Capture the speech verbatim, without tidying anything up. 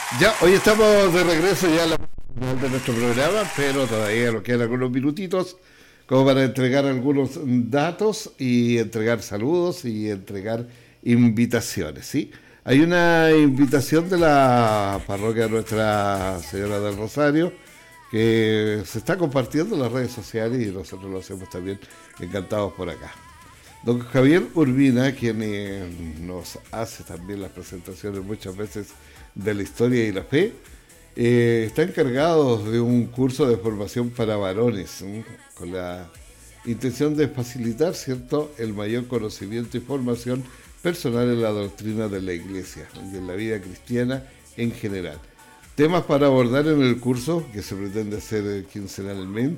Ya, hoy estamos de regreso ya a la final de nuestro programa, pero todavía nos quedan algunos minutitos como para entregar algunos datos y entregar saludos y entregar invitaciones, ¿sí? Hay una invitación de la parroquia de Nuestra Señora del Rosario que se está compartiendo en las redes sociales y nosotros lo hacemos también encantados por acá. Don Javier Urbina, quien eh, nos hace también las presentaciones muchas veces de la historia y la fe, eh, está encargado de un curso de formación para varones, ¿sí? Con la intención de facilitar, ¿cierto?, el mayor conocimiento y formación personal en la doctrina de la Iglesia y en la vida cristiana en general. Temas para abordar en el curso, que se pretende hacer eh, quincenalmente,